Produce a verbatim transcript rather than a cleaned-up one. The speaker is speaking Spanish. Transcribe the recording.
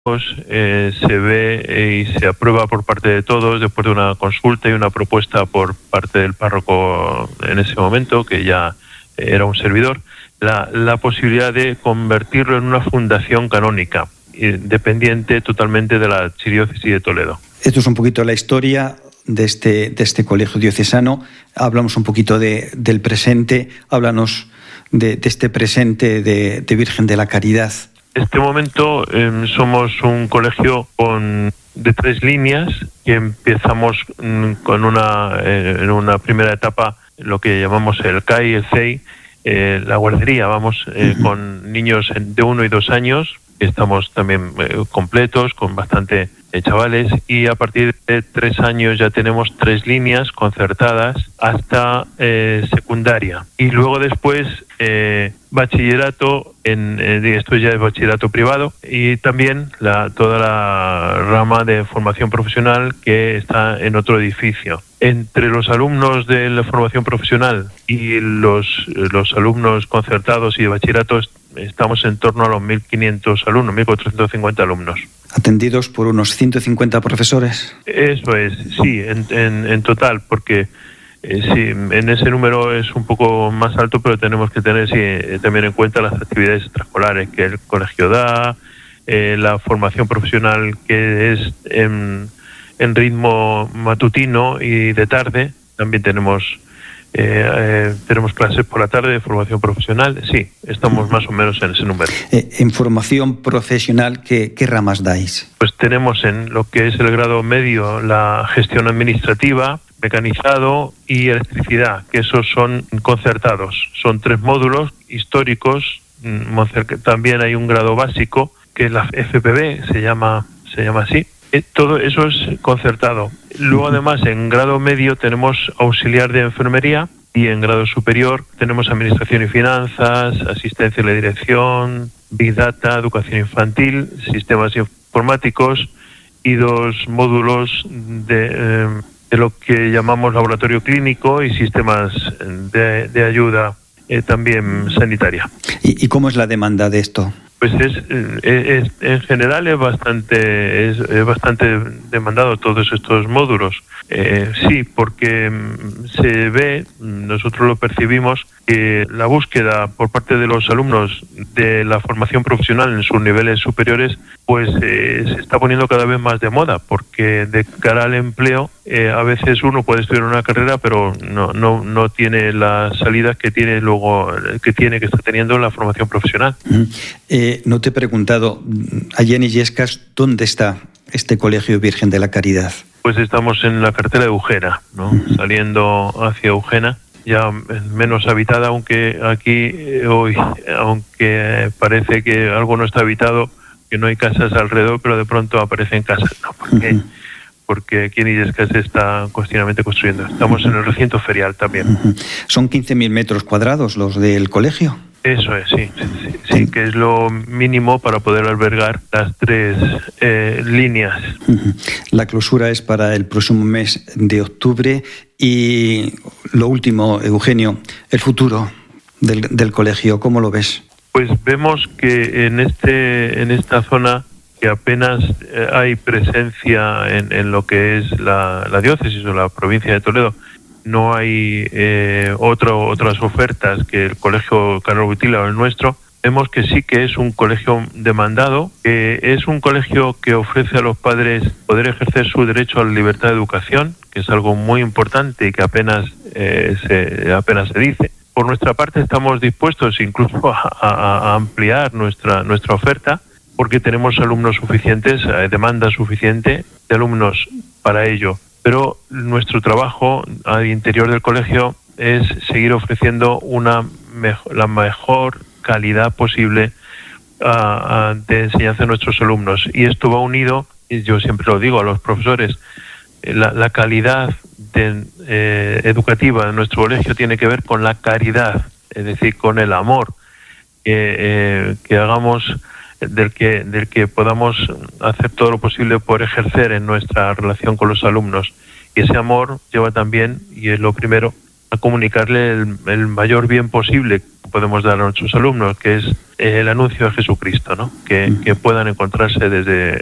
Eh, se ve eh, y se aprueba por parte de todos después de una consulta y una propuesta por parte del párroco en ese momento, que ya era un servidor, la, la posibilidad de convertirlo en una fundación canónica, eh, dependiente totalmente de la Archidiócesis de Toledo. Esto es un poquito la historia de este, de este colegio diocesano. Hablamos un poquito de, del presente, háblanos de, de este presente de, de Virgen de la Caridad. En este momento eh, somos un colegio con, de tres líneas, que empezamos mm, con una, eh, en una primera etapa, lo que llamamos el C A I, el C E I, eh, la guardería, vamos, eh, uh-huh. con niños de uno y dos años, estamos también eh, completos, con bastante eh, chavales, y a partir de tres años ya tenemos tres líneas concertadas hasta eh, secundaria. Y luego después eh, bachillerato, en, eh, esto ya es bachillerato privado, y también la, toda la rama de formación profesional que está en otro edificio. Entre los alumnos de la formación profesional y los, los alumnos concertados y de bachillerato estamos en torno a los mil quinientos alumnos, mil cuatrocientos cincuenta alumnos. ¿Atendidos por unos ciento cincuenta profesores? Eso es, sí, en, en, en total, porque eh, sí, en ese número es un poco más alto, pero tenemos que tener sí, también en cuenta las actividades extraescolares que el colegio da, eh, la formación profesional que es en, en ritmo matutino y de tarde. También tenemos Eh, eh, tenemos clases por la tarde de formación profesional. Sí, estamos más o menos en ese número. Eh, en formación profesional, ¿qué, qué ramas dais? Pues tenemos en lo que es el grado medio la gestión administrativa, mecanizado y electricidad, que esos son concertados. Son tres módulos históricos. También hay un grado básico que es la F P B, se llama, se llama así. Todo eso es concertado. Luego, además, en grado medio tenemos auxiliar de enfermería y en grado superior tenemos administración y finanzas, asistencia y la dirección, Big Data, educación infantil, sistemas informáticos y dos módulos de, eh, de lo que llamamos laboratorio clínico y sistemas de, de ayuda eh, también sanitaria. ¿Y, ¿Y cómo es la demanda de esto? Pues es, es, en general es bastante es, es bastante demandado todos estos módulos. Eh, sí, porque se ve, nosotros lo percibimos, que la búsqueda por parte de los alumnos de la formación profesional en sus niveles superiores, pues eh, se está poniendo cada vez más de moda, porque de cara al empleo, eh, a veces uno puede estudiar una carrera, pero no no no tiene las salidas que tiene luego que tiene que está teniendo la formación profesional. Mm. Eh, no te he preguntado, allá en Illescas, ¿dónde está este Colegio Virgen de la Caridad? Pues estamos en la cartera de Eugena, ¿no? Uh-huh. Saliendo hacia Eugena, ya menos habitada, aunque aquí eh, hoy, aunque parece que algo no está habitado, que no hay casas alrededor, pero de pronto aparecen casas, ¿no? Porque, uh-huh. porque aquí en Illescas se está continuamente construyendo. Estamos en el recinto ferial también. Uh-huh. ¿Son quince mil metros cuadrados los del colegio? Eso es, sí, sí, sí, que es lo mínimo para poder albergar las tres eh, líneas. La clausura es para el próximo mes de octubre y lo último, Eugenio, el futuro del, del colegio, ¿cómo lo ves? Pues vemos que en este en esta zona que apenas eh, hay presencia en, en lo que es la, la diócesis o la provincia de Toledo. No hay eh, otro, otras ofertas que el Colegio Carlos Wojtyla o el nuestro. Vemos que sí que es un colegio demandado, que es un colegio que ofrece a los padres poder ejercer su derecho a la libertad de educación, que es algo muy importante y que apenas, eh, se, apenas se dice. Por nuestra parte estamos dispuestos incluso a, a, a ampliar nuestra, nuestra oferta, porque tenemos alumnos suficientes, eh, demanda suficiente de alumnos para ello. Pero nuestro trabajo al interior del colegio es seguir ofreciendo una mejor, la mejor calidad posible uh, uh, de enseñanza a nuestros alumnos. Y esto va unido, y yo siempre lo digo a los profesores, la, la calidad de, eh, educativa de nuestro colegio tiene que ver con la caridad, es decir, con el amor que, eh, que hagamos, del que del que podamos hacer todo lo posible por ejercer en nuestra relación con los alumnos. Y ese amor lleva también, y es lo primero, a comunicarle el, el mayor bien posible podemos dar a nuestros alumnos, que es el anuncio de Jesucristo, ¿no? Que, que puedan encontrarse desde